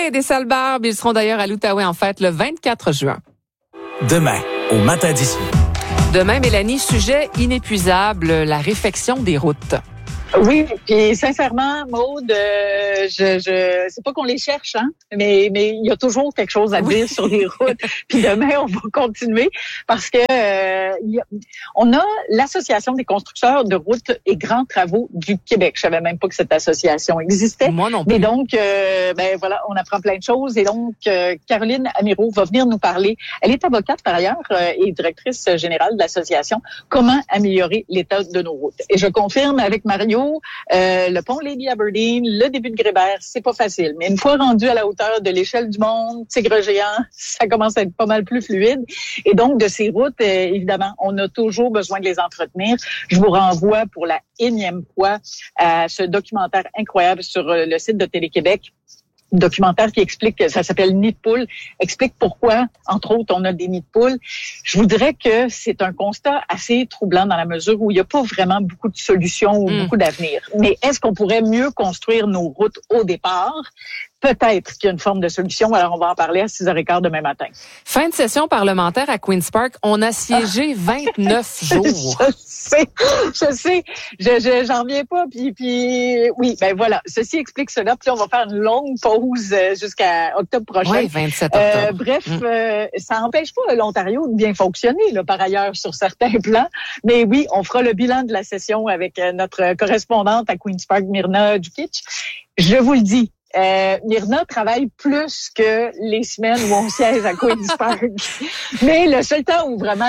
et des sales barbes. Ils seront d'ailleurs à l'Outaouais en fête le 24 juin. Demain, au Matin d'ici. Demain, Mélanie, sujet inépuisable, la réfection des routes. Oui, puis sincèrement, Maude, c'est pas qu'on les cherche, hein, mais il y a toujours quelque chose à dire sur les routes. Puis demain, on va continuer parce que on a l'Association des constructeurs de routes et grands travaux du Québec. Je savais même pas que cette association existait. Moi non plus. Mais donc, voilà, on apprend plein de choses. Et donc, Caroline Amirault va venir nous parler. Elle est avocate par ailleurs et directrice générale de l'association. Comment améliorer l'état de nos routes? Et je confirme avec Mario, le pont Lady Aberdeen, le début de Grébert, c'est pas facile. Mais une fois rendu à la hauteur de l'échelle du monde, Tigre géant, ça commence à être pas mal plus fluide. Et donc, de ces routes, évidemment, on a toujours besoin de les entretenir. Je vous renvoie pour la énième fois à ce documentaire incroyable sur le site de Télé-Québec. Documentaire qui explique, ça s'appelle Nid de poule, explique pourquoi, entre autres, on a des nids de poules. Je vous dirais que c'est un constat assez troublant dans la mesure où il n'y a pas vraiment beaucoup de solutions ou beaucoup d'avenir. Mais est-ce qu'on pourrait mieux construire nos routes au départ? Peut-être qu'il y a une forme de solution. Alors, on va en parler à 6h15 demain matin. Fin de session parlementaire à Queen's Park. On a siégé 29 jours. Je sais. J'en reviens pas. Puis, oui, ben voilà. Ceci explique cela. Puis on va faire une longue pause jusqu'à octobre prochain. Oui, 27 octobre. Bref, ça n'empêche pas l'Ontario de bien fonctionner, là, par ailleurs, sur certains plans. Mais oui, on fera le bilan de la session avec notre correspondante à Queen's Park, Myrna Djukic. Je vous le dis. Myrna travaille plus que les semaines où on siège à Queen's Park. Mais le seul temps où vraiment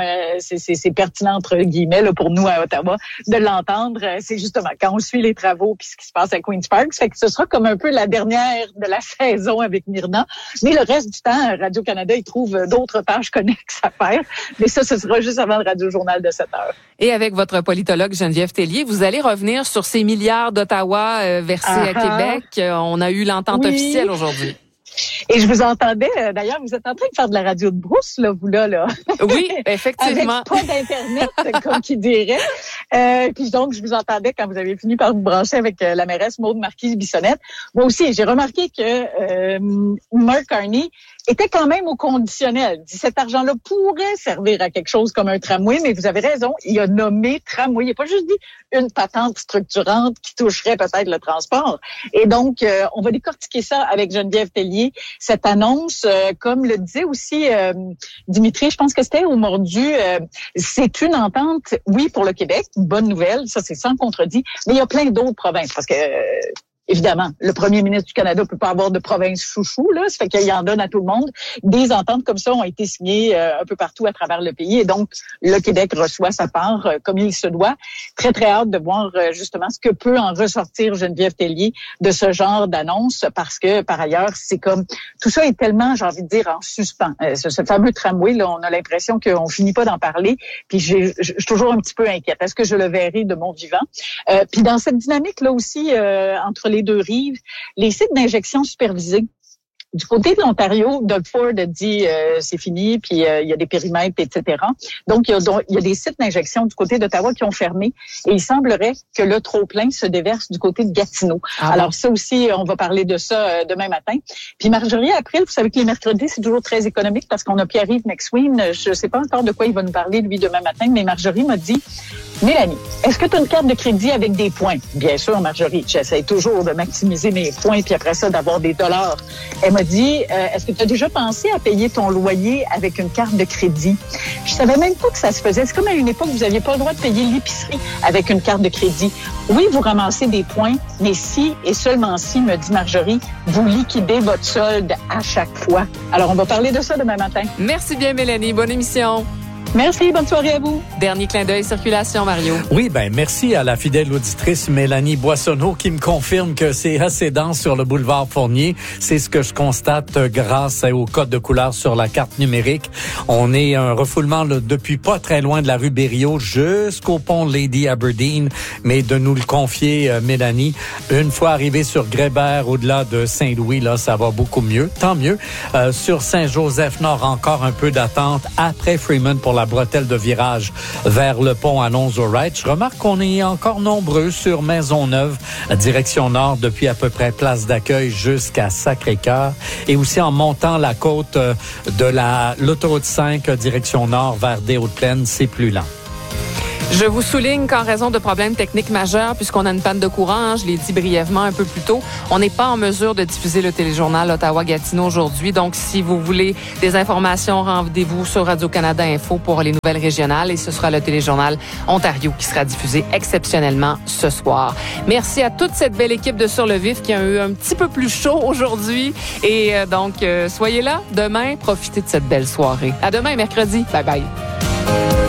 c'est pertinent entre guillemets là, pour nous à Ottawa de l'entendre, c'est justement quand on suit les travaux puis ce qui se passe à Queen's Park. Ça fait que ce sera comme un peu la dernière de la saison avec Myrna. Mais le reste du temps, Radio-Canada, il trouve d'autres tâches connexes à faire. Mais ça, ce sera juste avant le Radio-Journal de 7 heures. Et avec votre politologue Geneviève Tellier, vous allez revenir sur ces milliards d'Ottawa versés à Québec. On a eu l'entente officielle aujourd'hui. Et je vous entendais, d'ailleurs, vous êtes en train de faire de la radio de brousse, là, vous là. Oui, effectivement. Avec pas d'Internet, comme qui dirait. Puis donc, je vous entendais quand vous avez fini par vous brancher avec la mairesse Maude Marquise-Bissonnette. Moi aussi, j'ai remarqué que Mark Carney était quand même au conditionnel. Dit, cet argent-là pourrait servir à quelque chose comme un tramway, mais vous avez raison, il a nommé tramway. Il n'a pas juste dit une patente structurante qui toucherait peut-être le transport. Et donc, on va décortiquer ça avec Geneviève Tellier. Cette annonce, comme le disait aussi Dimitri, je pense que c'était au Mordu, c'est une entente, oui, pour le Québec, une bonne nouvelle, ça c'est sans contredit, mais il y a plein d'autres provinces, parce que évidemment, le premier ministre du Canada peut pas avoir de province chouchou, là. Ça fait qu'il en donne à tout le monde. Des ententes comme ça ont été signées un peu partout à travers le pays. Et donc, le Québec reçoit sa part comme il se doit. Très, très hâte de voir justement ce que peut en ressortir Geneviève Tellier de ce genre d'annonce parce que, par ailleurs, c'est comme... Tout ça est tellement, j'ai envie de dire, en suspens. Ce fameux tramway, là, on a l'impression qu'on finit pas d'en parler. Puis, je suis toujours un petit peu inquiète. Est-ce que je le verrai de mon vivant? Puis, dans cette dynamique-là aussi, entre les deux rives, les sites d'injection supervisés. Du côté de l'Ontario, Doug Ford a dit c'est fini, puis il y a des périmètres, etc. Donc, il y a des sites d'injection du côté d'Ottawa qui ont fermé et il semblerait que le trop-plein se déverse du côté de Gatineau. Alors, ça aussi, on va parler de ça demain matin. Puis Marjorie April, vous savez que les mercredis, c'est toujours très économique parce qu'on a Pierre-Yves McSween. Je ne sais pas encore de quoi il va nous parler, lui, demain matin, mais Marjorie m'a dit, Mélanie, est-ce que tu as une carte de crédit avec des points? Bien sûr, Marjorie, j'essaie toujours de maximiser mes points puis après ça, d'avoir des dollars. Elle m'a dit, est-ce que tu as déjà pensé à payer ton loyer avec une carte de crédit? Je savais même pas que ça se faisait. C'est comme à une époque, vous n'aviez pas le droit de payer l'épicerie avec une carte de crédit. Oui, vous ramassez des points, mais si et seulement si, me dit Marjorie, vous liquidez votre solde à chaque fois. Alors, on va parler de ça demain matin. Merci bien, Mélanie. Bonne émission. Merci, bonne soirée à vous. Dernier clin d'œil circulation, Mario. Oui, merci à la fidèle auditrice Mélanie Boissonneau qui me confirme que c'est assez dense sur le boulevard Fournier. C'est ce que je constate grâce au code de couleur sur la carte numérique. On est un refoulement depuis pas très loin de la rue Berriot jusqu'au pont Lady Aberdeen, mais de nous le confier, Mélanie, une fois arrivé sur Grébert, au-delà de Saint-Louis, là, ça va beaucoup mieux. Tant mieux. Sur Saint-Joseph-Nord, encore un peu d'attente après Freeman pour la la bretelle de virage vers le pont Alonzo-Wright. Je remarque qu'on est encore nombreux sur Maisonneuve, direction nord, depuis à peu près Place d'accueil jusqu'à Sacré-Cœur. Et aussi en montant la côte de l'autoroute 5, direction nord vers des Hautes-Plaines, c'est plus lent. Je vous souligne qu'en raison de problèmes techniques majeurs, puisqu'on a une panne de courant, je l'ai dit brièvement un peu plus tôt, on n'est pas en mesure de diffuser le téléjournal Ottawa-Gatineau aujourd'hui. Donc, si vous voulez des informations, rendez-vous sur Radio-Canada Info pour les nouvelles régionales et ce sera le téléjournal Ontario qui sera diffusé exceptionnellement ce soir. Merci à toute cette belle équipe de Sur le Vif qui a eu un petit peu plus chaud aujourd'hui. Et donc, soyez là demain, profitez de cette belle soirée. À demain, mercredi. Bye bye.